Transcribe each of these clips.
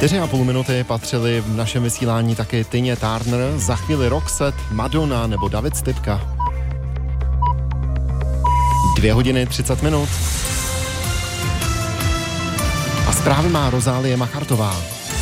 4,5 minuty patřily v našem vysílání taky Tině Turner, za chvíli Roxette, Madonna nebo David Stypka. 2 hodiny 30 minut. A zprávy má Rozálie Machartová.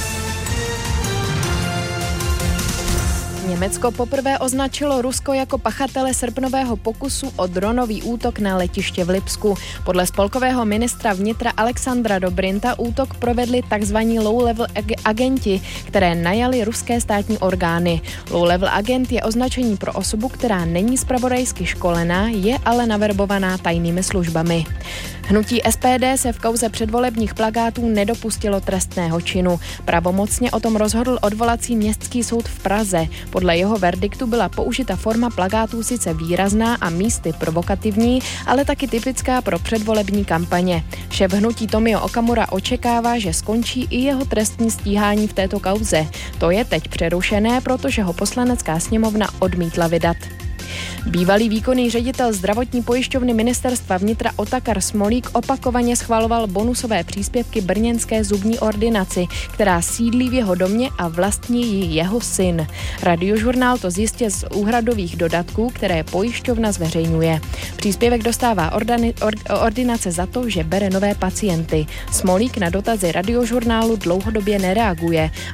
Německo poprvé označilo Rusko jako pachatele srpnového pokusu o dronový útok na letiště v Lipsku. Podle spolkového ministra vnitra Alexandra Dobrinta útok provedli tzv. Low-level agenti, které najali ruské státní orgány. Low-level agent je označení pro osobu, která není zpravodajsky školená, je ale naverbovaná tajnými službami. Hnutí SPD se v kauze předvolebních plakátů nedopustilo trestného činu. Pravomocně o tom rozhodl odvolací městský soud v Praze. Podle jeho verdiktu byla použita forma plakátů sice výrazná a místy provokativní, ale taky typická pro předvolební kampaně. Šéf hnutí Tomio Okamura očekává, že skončí i jeho trestní stíhání v této kauze. To je teď přerušené, protože ho Poslanecká sněmovna odmítla vydat. Bývalý výkonný ředitel zdravotní pojišťovny ministerstva vnitra Otakar Smolík opakovaně schvaloval bonusové příspěvky brněnské zubní ordinaci, která sídlí v jeho domě a vlastní ji jeho syn. Radiožurnál to zjistil z úhradových dodatků, které pojišťovna zveřejňuje. Příspěvek dostává ordinace za to, že bere nové pacienty. Smolík na dotazy Radiožurnálu dlouhodobě nereaguje